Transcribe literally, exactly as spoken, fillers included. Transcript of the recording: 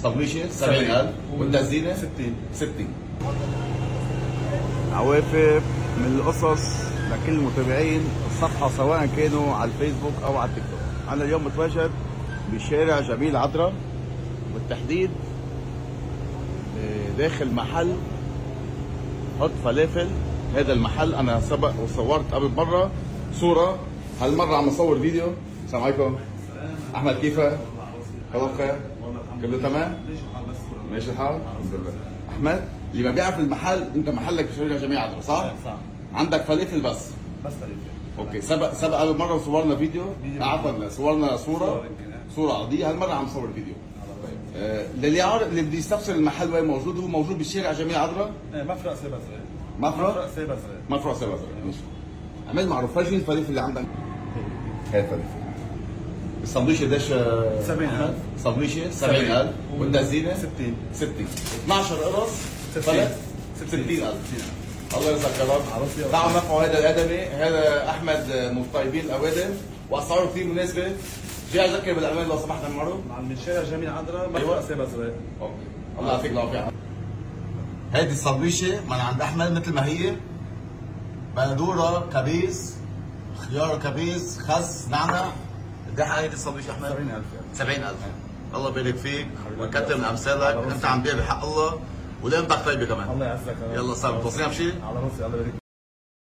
الصبيشه سبعين ألف والتزيينه ستين ستين. عوافف من القصص لكل المتابعين الصفحة سواء كانوا على الفيسبوك أو على التيك توك. أنا اليوم متواجد بشارع جميل عطرة، بالتحديد داخل محل حط فلافل. هذا المحل أنا سبق وصورت قبل مرة صورة، هالمرة عم أصور فيديو. السلام عليكم. أحمد كيفك؟ الله بخير؟ كله تمام؟ ماشي الحال؟ الحمد لله. أحمد اللي ما بيعرف المحل، أنت محلك بشارع جميل عطرة صح؟ صح. عندك فلافل بس؟ بس فلافل. اوكي. سبق سبق قبل مره وصورنا فيديو، عفوا صورنا صوره صوره عاديه، هالمره عم نصور فيديو. طيب آه للي عارف اللي بده يستفسر المحل وين موجود، هو موجود بالشارع جميل عطرة، مفرق سيبا زرق. مفرق سيبا زرق. مفرق سيبا زرق. ماشي. عمل معروف. فرجيني الفلافل اللي عندك. هاي الفلافل. الصندويشه قديش؟ سبعين ألف. الصندويشه سبعين ألف والتزيينه ستين ستين. اثناشر قرص فلت ستين ألف. الله يرزقك يا رب. تعالوا نرفعوا هذا الادمي، هذا احمد من طيبين الاوادم واسعاره كثير مناسبه. جاي اذكر بالامان لو سمحت معروف. من شارع جميل عطرة مفرق سيبا زرق. اوكي. الله يعطيك العافيه. هيدي الصبيشه من عند احمد مثل ما هي، بندوره كبيس، خيار كبيس، خس، نعنع. قد ايه هيدي الصبيشه احمد؟ سبعين ألف. سبعين ألف. الله يبارك فيك ويكثر من امثالك، انت عم تبيع بحق الله ولقمتك طيبه كمان. الله يعزك. يلا صار توصينا بشيء؟ على راسي. الله يبارك.